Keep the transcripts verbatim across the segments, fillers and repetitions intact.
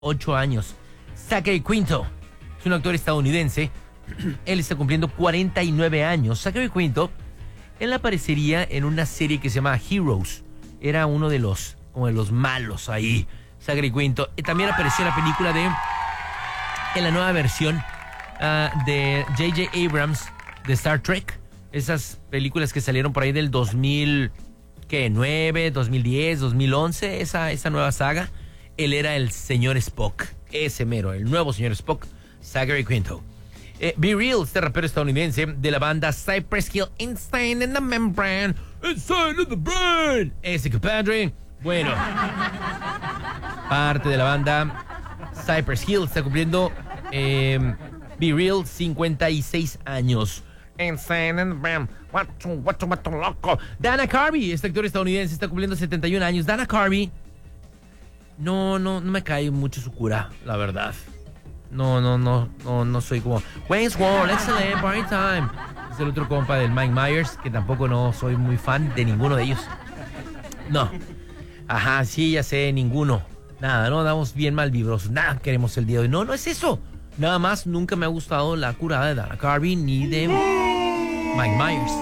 ocho años. Zachary Quinto es un actor estadounidense. Él está cumpliendo cuarenta y nueve años. Zachary Quinto, él aparecería en una serie que se llama Heroes. Era uno de los, como de los malos ahí. Zachary Quinto. Y también apareció en la película de, en la nueva versión uh, de J J Abrams de Star Trek. Esas películas que salieron por ahí del dos mil nueve, dos mil diez, dos mil once, esa, esa nueva saga. Él era el señor Spock, ese mero, el nuevo señor Spock, Zachary Quinto. Eh, Be Real, este rapero estadounidense de la banda Cypress Hill, Insane in the Membrane, Insane in the Brain, ese compadre. Bueno, parte de la banda Cypress Hill está cumpliendo eh, Be Real cincuenta y seis años. Insane in the Brain, what, what, what, loco. Dana Carvey, este actor estadounidense, está cumpliendo setenta y un años. Dana Carvey, no, no, no me cae mucho su cura, la verdad. No, no, no, no, no soy como Wayne's World, excelente, party time. Es el otro compa del Mike Myers, que tampoco no soy muy fan de ninguno de ellos. No. Ajá, sí, ya sé, ninguno. Nada, no, damos bien mal vibrosos. Nada, queremos el día de hoy. No, no es eso. Nada más, nunca me ha gustado la curada de Dana Carvey ni de Mike Myers.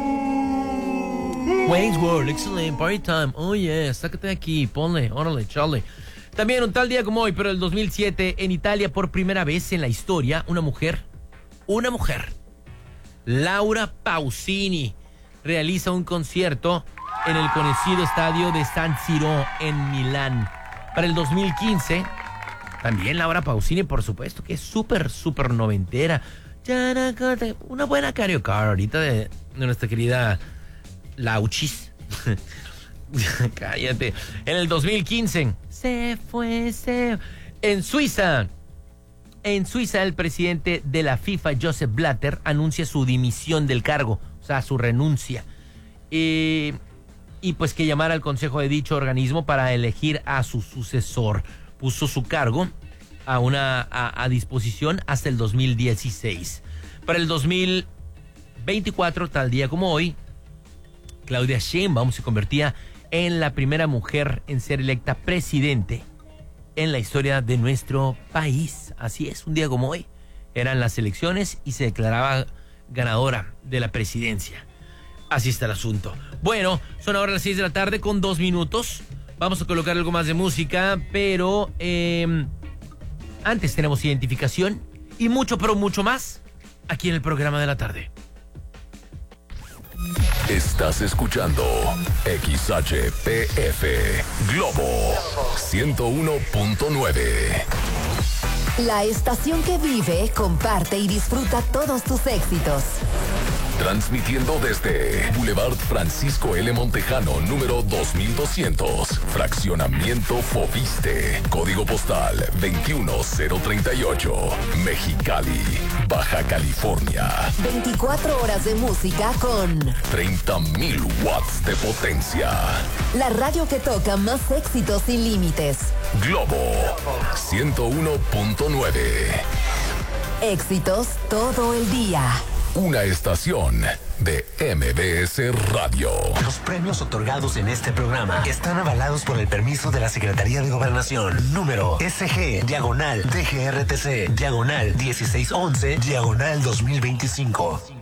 Wayne's World, excelente, party time. Oh, yeah, sácate de aquí, ponle, órale, chale. También un tal día como hoy, pero el dos mil siete, en Italia, por primera vez en la historia, una mujer, una mujer, Laura Pausini, realiza un concierto en el conocido estadio de San Siro, en Milán. Para el dos mil quince, también Laura Pausini, por supuesto, que es súper, súper noventera. Una buena karaoke ahorita de, de nuestra querida Lauchis. Cállate. En el dos mil quince se fue, se... En Suiza, en Suiza el presidente de la FIFA, Joseph Blatter, anuncia su dimisión del cargo, o sea, su renuncia. Eh, y pues que llamara al consejo de dicho organismo para elegir a su sucesor. Puso su cargo a, una, a, a disposición hasta el dos mil dieciséis. Para el dos mil veinticuatro, tal día como hoy, Claudia Sheinbaum se convertía en la primera mujer en ser electa presidente en la historia de nuestro país. Así es, un día como hoy eran las elecciones y se declaraba ganadora de la presidencia. Así está el asunto. Bueno, son ahora las seis de la tarde con dos minutos. Vamos a colocar algo más de música, pero eh, antes tenemos identificación y mucho, pero mucho más aquí en el programa de la tarde. Estás escuchando X H P F Globo ciento uno punto nueve. La estación que vive, comparte y disfruta todos tus éxitos. Transmitiendo desde Boulevard Francisco L. Montejano, número dos mil doscientos, Fraccionamiento Foviste, Código Postal veintiuno cero treinta y ocho, Mexicali, Baja California. veinticuatro horas de música con treinta mil watts de potencia. La radio que toca más éxitos sin límites. Globo ciento uno punto nueve. Éxitos todo el día. Una estación de M B S Radio. Los premios otorgados en este programa están avalados por el permiso de la Secretaría de Gobernación. Número S G, diagonal, D G R T C, diagonal dieciséis once, diagonal dos mil veinticinco.